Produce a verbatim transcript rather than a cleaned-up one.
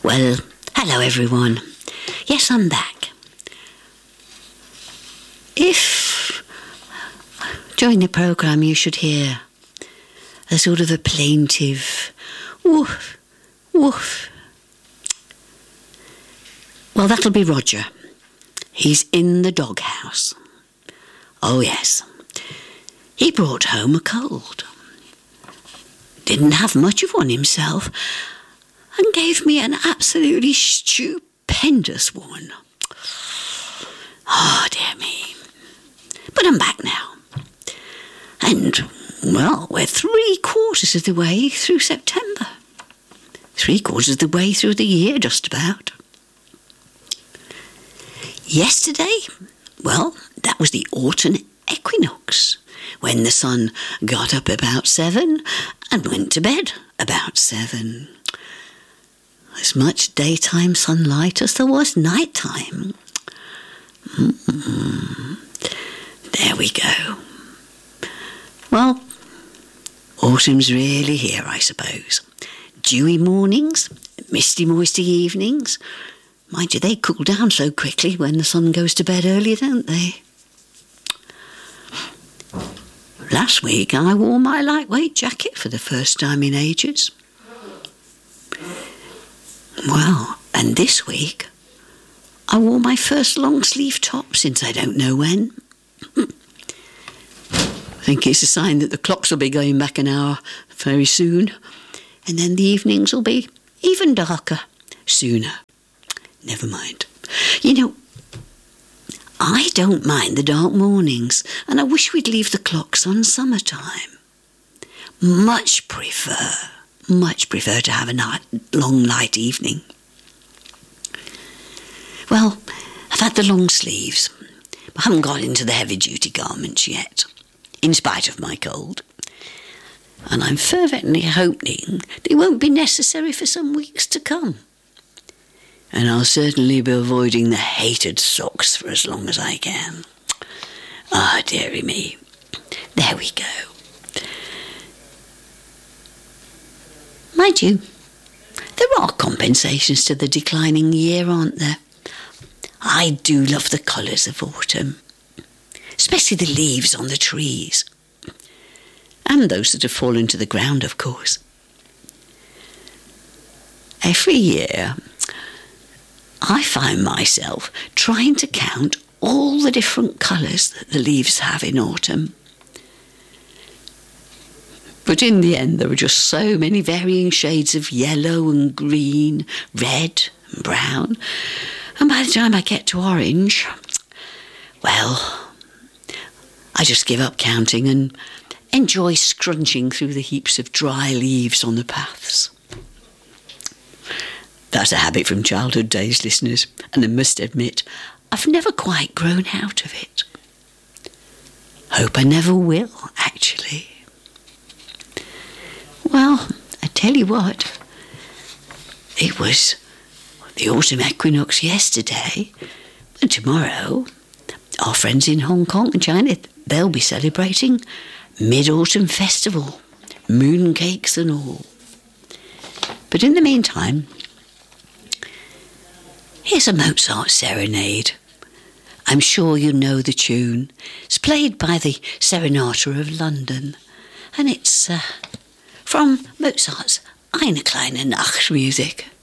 Well, hello everyone. Yes, I'm back. If during the programme you should hear a sort of a plaintive woof, woof, well, that'll be Roger. He's in the doghouse. Oh yes, he brought home a cold. Didn't have much of one himself, and gave me an absolutely stupendous one. Oh, dear me. But I'm back now. And, well, we're three quarters of the way through September. Three quarters of the way through the year, just about. Yesterday, well, that was the autumn equinox, when the sun got up about seven and went to bed about seven. As much daytime sunlight as there was nighttime. Mm-hmm. There we go. Well, autumn's really here, I suppose. Dewy mornings, misty, moisty evenings. Mind you, they cool down so quickly when the sun goes to bed early, don't they? Last week I wore my lightweight jacket for the first time in ages. Well, and this week I wore my first long sleeve top since I don't know when. I think it's a sign that the clocks will be going back an hour very soon, and then the evenings will be even darker sooner. Never mind. You know, I don't mind the dark mornings, and I wish we'd leave the clocks on summertime. Much prefer, much prefer to have a night, long, light evening. Well, I've had the long sleeves. I haven't got into the heavy-duty garments yet, in spite of my cold. And I'm fervently hoping they won't be necessary for some weeks to come. And I'll certainly be avoiding the hated socks for as long as I can. Ah, dearie me. There we go. Mind you, there are compensations to the declining year, aren't there? I do love the colours of autumn, especially the leaves on the trees. And those that have fallen to the ground, of course. Every year, I find myself trying to count all the different colours that the leaves have in autumn. But in the end, there are just so many varying shades of yellow and green, red and brown. And by the time I get to orange, well, I just give up counting and enjoy scrunching through the heaps of dry leaves on the paths. That's a habit from childhood days, listeners, and I must admit, I've never quite grown out of it. Hope I never will, actually. Well, I tell you what, it was the autumn equinox yesterday, and tomorrow, our friends in Hong Kong and China, they'll be celebrating Mid-Autumn Festival, mooncakes and all. But in the meantime, here's a Mozart serenade. I'm sure you know the tune. It's played by the Serenata of London, and it's uh, from Mozart's Eine kleine Nachtmusik.